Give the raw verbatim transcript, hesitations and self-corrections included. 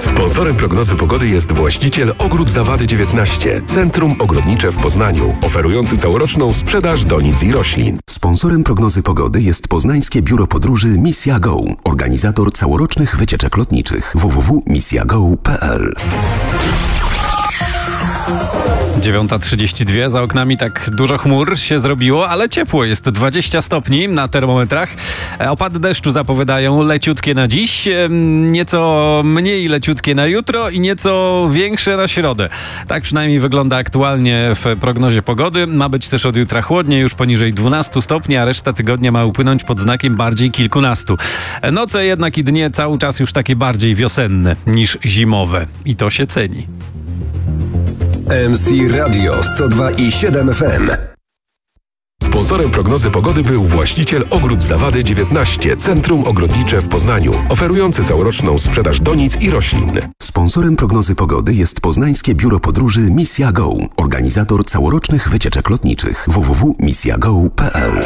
Sponsorem prognozy pogody jest właściciel Ogród Zawady dziewiętnaście, Centrum Ogrodnicze w Poznaniu, oferujący całoroczną sprzedaż donic i roślin. Sponsorem prognozy pogody jest Poznańskie Biuro Podróży Misja Go, organizator całorocznych wycieczek lotniczych w w w kropka misja go kropka p l. dziewiąta trzydzieści dwa, za oknami tak dużo chmur się zrobiło, ale ciepło jest, dwadzieścia stopni na termometrach. Opady deszczu zapowiadają leciutkie na dziś, nieco mniej leciutkie na jutro i nieco większe na środę. Tak przynajmniej wygląda aktualnie w prognozie pogody. Ma być też od jutra chłodniej, już poniżej dwunastu stopni, a reszta tygodnia ma upłynąć pod znakiem bardziej kilkunastu. Noce jednak i dnie cały czas już takie bardziej wiosenne niż zimowe i to się ceni. M C Radio sto dwa i siedem F M. Sponsorem prognozy pogody był właściciel Ogród Zawady dziewiętnaście, Centrum Ogrodnicze w Poznaniu, oferujący całoroczną sprzedaż donic i roślin. Sponsorem prognozy pogody jest Poznańskie Biuro Podróży Misja Go, organizator całorocznych wycieczek lotniczych w w w kropka misja go kropka p l.